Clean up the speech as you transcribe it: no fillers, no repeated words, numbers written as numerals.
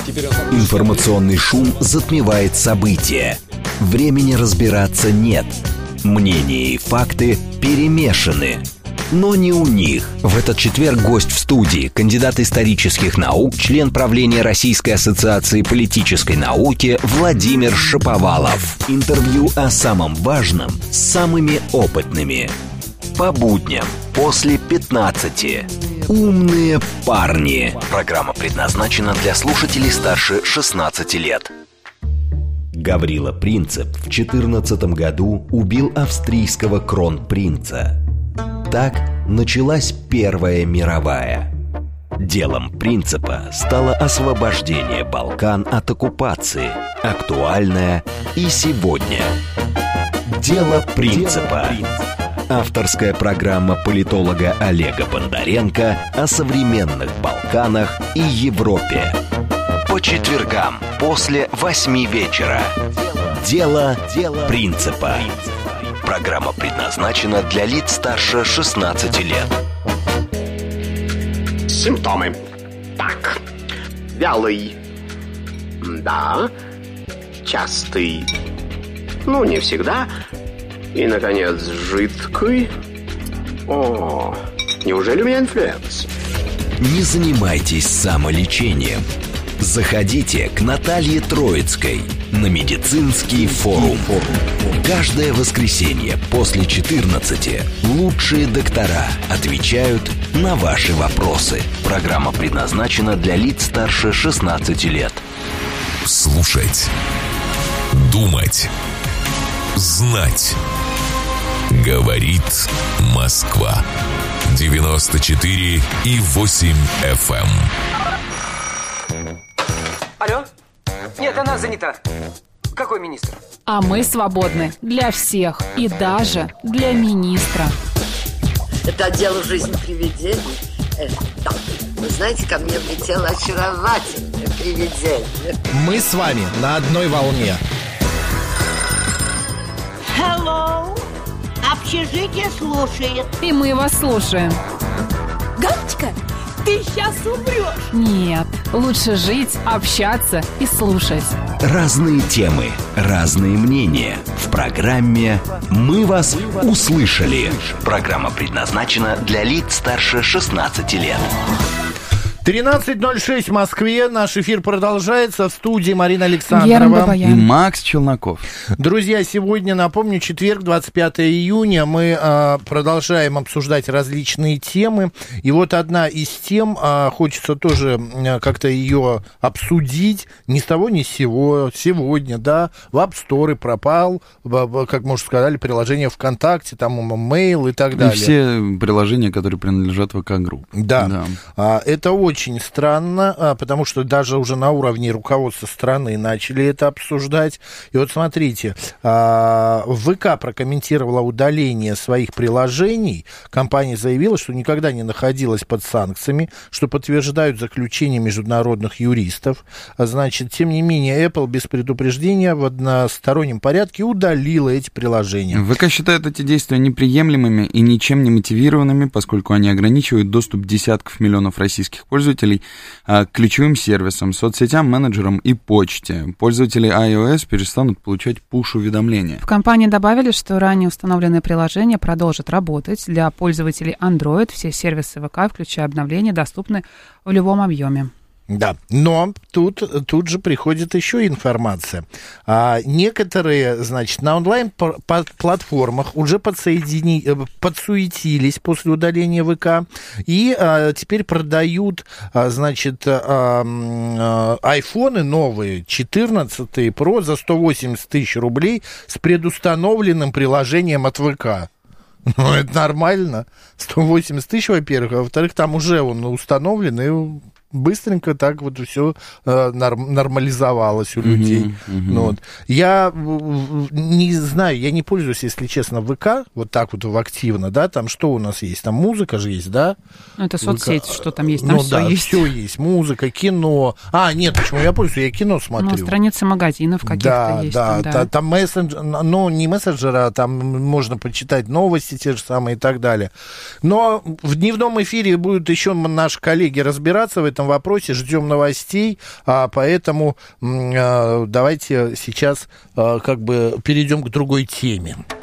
Информационный шум затмевает события. Времени разбираться нет. Мнения и факты перемешаны. Но не у них. В этот четверг гость в студии, кандидат исторических наук, член правления Российской ассоциации политической науки Владимир Шаповалов. Интервью о самом важном с самыми опытными. По будням после 15. Умные парни. Программа предназначена для слушателей старше 16 лет. Гаврила Принцип в 14 году убил австрийского кронпринца. Так началась Первая мировая. Делом Принципа стало освобождение Балкан от оккупации, актуальное и сегодня. Дело Принципа. Авторская программа политолога Олега Бондаренко о современных Балканах и Европе. По четвергам после 8 вечера. Дело Принципа. Программа предназначена для лиц старше 16 лет. Симптомы. Так. Вялый. Да. Частый. Ну, не всегда. И, наконец, жидкий. О, неужели у меня инфлюенс? Не занимайтесь самолечением. Заходите к Наталье Троицкой на медицинский форум. Каждое воскресенье после 14 лучшие доктора отвечают на ваши вопросы. Программа предназначена для лиц старше 16 лет. Слушать, думать, знать. Говорит Москва. 94,8 FM. Алло? Нет, она занята. Какой министр? А мы свободны для всех и даже для министра. Это отдел жизни привидений. Да. Вы знаете, ко мне влетело очаровательное привидение. Мы с вами на одной волне. Hello. Общежитие слушает. И мы вас слушаем. Галочка, ты сейчас умрешь. Нет, лучше жить, общаться и слушать. Разные темы, разные мнения. В программе «Мы вас услышали». Программа предназначена для лиц старше 16 лет. 13:06 в Москве. Наш эфир продолжается. В студии Марина Александрова и Макс Челноков. Друзья, сегодня, напомню, четверг, 25 июня. Мы продолжаем обсуждать различные темы. И вот одна из тем, хочется тоже как-то ее обсудить. Ни с того, ни с сего. Сегодня, да, в App Store пропал, как мы уже сказали, приложение ВКонтакте, там Mail и так далее. И все приложения, которые принадлежат ВК Групп. Да. Это очень странно, потому что даже уже на уровне руководства страны начали это обсуждать. И вот смотрите, ВК прокомментировала удаление своих приложений. Компания заявила, что никогда не находилась под санкциями, что подтверждают заключение международных юристов. Значит, тем не менее, Apple без предупреждения в одностороннем порядке удалила эти приложения. ВК считает эти действия неприемлемыми и ничем не мотивированными, поскольку они ограничивают доступ десятков миллионов российских пользователей к ключевым сервисам, соцсетям, менеджерам и почте. Пользователи iOS перестанут получать пуш-уведомления. В компании добавили, что ранее установленное приложение продолжит работать. Для пользователей Android все сервисы ВК, включая обновления, доступны в любом объеме. Да, но тут же приходит еще информация. Некоторые, значит, на онлайн-платформах уже подсуетились после удаления ВК и теперь продают, значит, айфоны новые, 14 Pro за 180 тысяч рублей с предустановленным приложением от ВК. Ну, это нормально. 180 тысяч, во-первых, а во-вторых, там уже он установлен, и быстренько так вот все нормализовалось у людей. Ну, вот. Я не знаю, я не пользуюсь, если честно, ВК, вот так вот активно, да, там что у нас есть? Там музыка же есть, да? Ну, это соцсеть, что там есть, там все да, есть. Все есть, музыка, кино. Нет, почему я пользуюсь, я кино смотрю. Ну, страницы магазинов каких-то есть. Да, там мессенджер, ну, не мессенджера, там можно почитать новости те же самые и так далее. Но в дневном эфире будут еще наши коллеги разбираться в этом этом вопросе, ждем новостей, поэтому давайте сейчас как бы перейдем к другой теме.